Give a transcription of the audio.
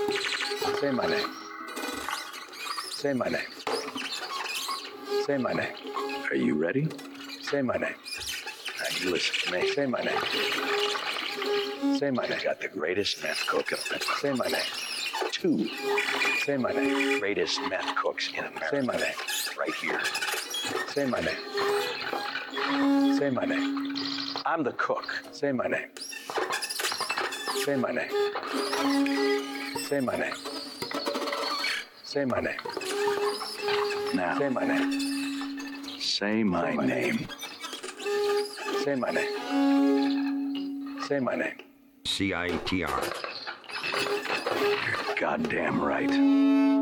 Say my name. Say my name. Say my name. Are you ready? Say my name. Now you listen to me. Say my name. Say my I name. got the greatest meth cook in America. Say my name. 2 Say my name. greatest meth cooks in America. Say my name. Right here. Say my name. Say my name. I'm the cook. Say my name. Say my name. Say my name. Say my name. Now, Say my name. say my name. Say my name. Say my name. CITR. You're goddamn right.